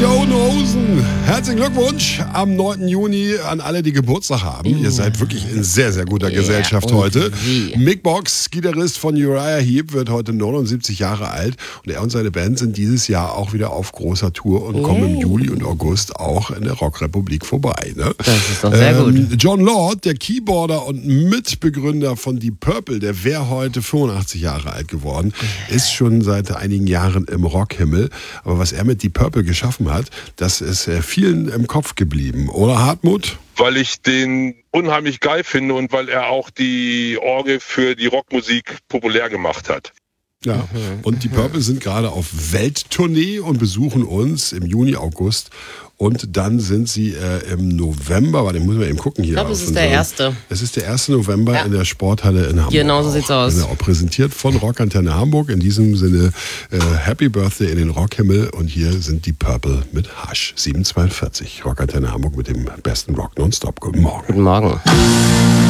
Stonehosen. Herzlichen Glückwunsch am 9. Juni an alle, die Geburtstag haben. Ihr seid wirklich in sehr, sehr guter Gesellschaft heute. Mick Box, Gitarrist von Uriah Heep, wird heute 79 Jahre alt. Und er und seine Band sind dieses Jahr auch wieder auf großer Tour und kommen im Juli und August auch in der Rockrepublik vorbei. Ne? Das ist doch sehr gut. John Lord, der Keyboarder und Mitbegründer von Deep Purple, der wäre heute 85 Jahre alt geworden, ist schon seit einigen Jahren im Rockhimmel. Aber was er mit Deep Purple geschaffen hat, das ist vielen im Kopf geblieben. Oder Hartmut? Weil ich den unheimlich geil finde und weil er auch die Orgel für die Rockmusik populär gemacht hat. Ja, und die Purple sind gerade auf Welttournee und besuchen uns im Juni, August. Und dann sind sie im November, warte, ich muss mal eben gucken hier. Ich glaube, es ist der 1. Es ist der 1. November in der Sporthalle in Hamburg. Genau so sieht's aus. Genau, präsentiert von Rockantenne Hamburg. In diesem Sinne, Happy Birthday in den Rockhimmel. Und hier sind die Purple mit Hush. 742, Rockantenne Hamburg mit dem besten Rock nonstop. Guten Morgen. Guten Morgen.